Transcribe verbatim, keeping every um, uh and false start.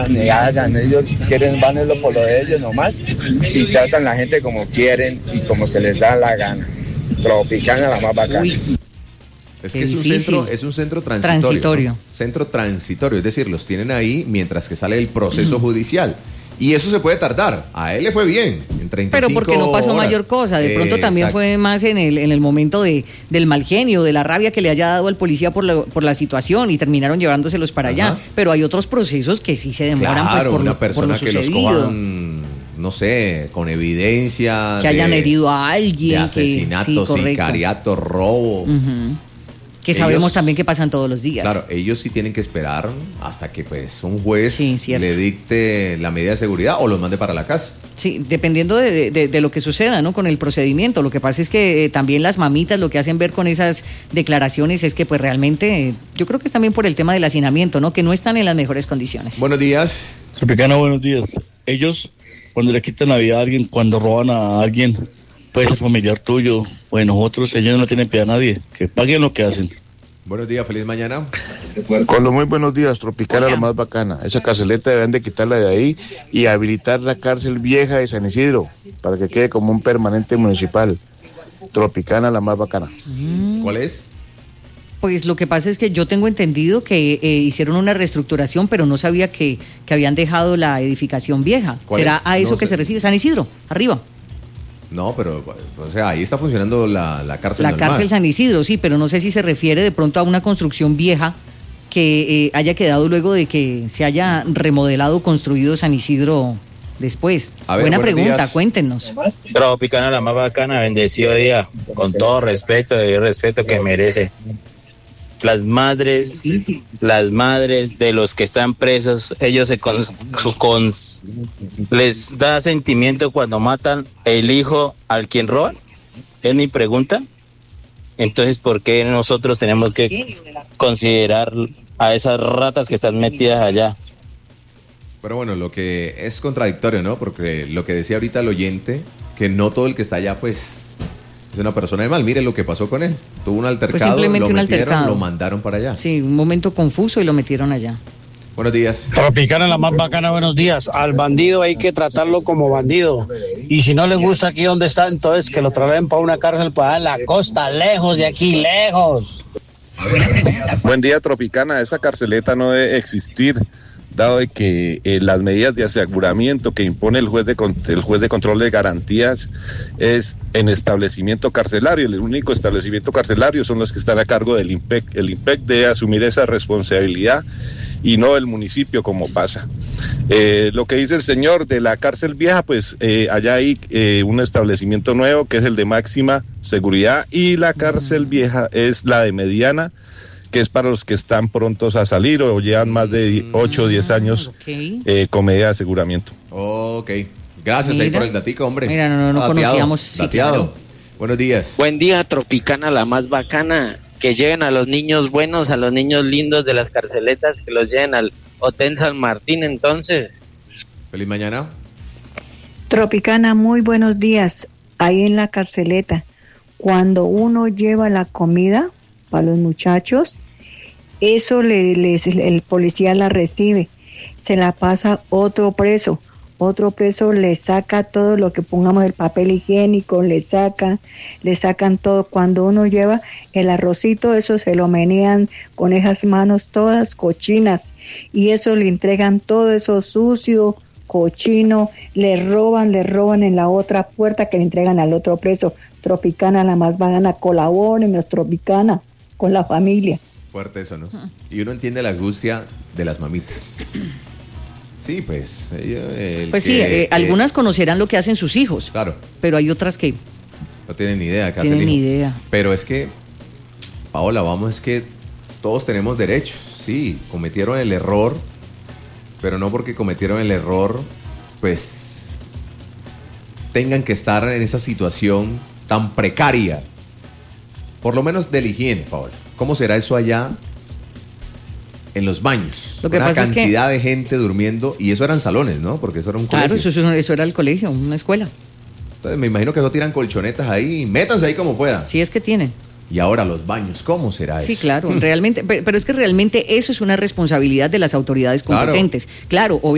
hagan, ni hagan, ellos quieren, van por lo de ellos nomás y tratan a la gente como quieren y como se les da la gana. Tropicana la más bacana. Uy. Es que es un, centro, es un centro transitorio. Transitorio. ¿no? Centro transitorio, es decir, los tienen ahí mientras que sale el proceso judicial. Y eso se puede tardar. A él le fue bien, en treinta y cinco Pero porque no pasó horas. mayor cosa. De pronto eh, también exacto. fue más en el en el momento de del mal genio, de la rabia que le haya dado al policía por la, por la situación y terminaron llevándoselos para Ajá. allá. Pero hay otros procesos que sí se demoran claro, pues, por, una lo, persona por lo que sucedido. los cojan, no sé, con evidencia. Que de, hayan herido a alguien. De asesinato, que, sí, sicariato, robo. Uh-huh. Que ellos, sabemos también que pasan todos los días. Claro, ellos sí tienen que esperar hasta que pues un juez sí, le dicte la medida de seguridad o los mande para la casa. Sí, dependiendo de, de, de lo que suceda, ¿no? Con el procedimiento. Lo que pasa es que eh, también las mamitas lo que hacen ver con esas declaraciones es que pues realmente, eh, yo creo que es también por el tema del hacinamiento, ¿no? Que no están en las mejores condiciones. Buenos días. Tropicana, buenos días. Ellos, cuando le quitan la vida a alguien, cuando roban a alguien, puede ser familiar tuyo o de nosotros, ellos no tienen piedad a nadie. Que paguen lo que hacen. Buenos días, feliz mañana. Con los muy buenos días, Tropicana la más bacana. Esa carceleta deben de quitarla de ahí y habilitar la cárcel vieja de San Isidro para que quede como un permanente municipal. Tropicana la más bacana. ¿Cuál es? Pues lo que pasa es que yo tengo entendido que eh, hicieron una reestructuración, pero no sabía que, que habían dejado la edificación vieja. ¿Será es? a eso no que sé. se recibe? San Isidro, arriba. No, pero, o sea, ahí está funcionando la, la cárcel La normal. cárcel San Isidro, sí, pero no sé si se refiere de pronto a una construcción vieja que eh, haya quedado luego de que se haya remodelado, construido San Isidro después. A ver, Buena buenos pregunta, días. Cuéntenos. Tropicana la más bacana, bendecido día, con todo respeto y respeto que merece. Las madres, las madres de los que están presos, ellos se con, con, les da sentimiento cuando matan el hijo al quien roban. Es mi pregunta. Entonces, ¿por qué nosotros tenemos que considerar a esas ratas que están metidas allá? Pero bueno, lo que es contradictorio, ¿no? Porque lo que decía ahorita el oyente, que no todo el que está allá, pues, es una persona de mal. Mire lo que pasó con él. Tuvo un altercado, Pues simplemente lo un metieron, altercado. lo mandaron para allá. Sí, un momento confuso y lo metieron allá. Buenos días. Tropicana la más bacana, buenos días. Al bandido hay que tratarlo como bandido. Y si no le gusta aquí donde está, entonces que lo traen para una cárcel para la costa, lejos de aquí, lejos. Buen día, Tropicana. Esa carceleta no debe existir, dado de que eh, las medidas de aseguramiento que impone el juez de el juez de control de garantías es en establecimiento carcelario. El único establecimiento carcelario son los que están a cargo del I N P E C. El I N P E C debe asumir esa responsabilidad y no el municipio como pasa. Eh, lo que dice el señor de la cárcel vieja, pues eh, allá hay eh, un establecimiento nuevo que es el de máxima seguridad y la cárcel vieja es la de mediana, que es para los que están prontos a salir o llevan más de ocho o diez años okay. eh, con medida de aseguramiento. Ok, gracias Mira. ahí por el datico, hombre. Mira, no, no, no Dateado, conocíamos. Sí, dateado. claro. Buenos días. Buen día, Tropicana, la más bacana. Que lleven a los niños buenos, a los niños lindos de las carceletas, que los lleven al Hotel San Martín, entonces. Feliz mañana. Tropicana, muy buenos días. Ahí en la carceleta, cuando uno lleva la comida para los muchachos, eso le, les, el policía la recibe, se la pasa otro preso. Otro preso le saca todo lo que pongamos, el papel higiénico, le sacan, le sacan todo. Cuando uno lleva el arrocito, eso se lo menean con esas manos todas cochinas y eso le entregan todo eso sucio, cochino, le roban, le roban en la otra puerta que le entregan al otro preso. Tropicana, la más bacana, colabórenos, Tropicana, con la familia. Fuerte eso, ¿no? Y uno entiende la angustia de las mamitas. Sí, pues. El pues que, sí, eh, que, algunas conocerán lo que hacen sus hijos. Claro. Pero hay otras que no tienen ni idea de qué tienen hace el ni hijo. idea. Pero es que, Paola, vamos, es que todos tenemos derechos. Sí, cometieron el error, pero no porque cometieron el error, pues tengan que estar en esa situación tan precaria. Por lo menos de la higiene, Paola. ¿Cómo será eso allá en los baños? Lo que Una pasa es que- cantidad de gente durmiendo, y eso eran salones, ¿no? Porque eso era un colegio. Claro, eso, eso, eso era el colegio, una escuela. Entonces me imagino que no tiran colchonetas ahí, métanse ahí como puedan. Sí, es que tienen. Y ahora los baños, ¿cómo será eso? Sí, claro, realmente, pero, pero es que realmente eso es una responsabilidad de las autoridades Claro. competentes. Claro,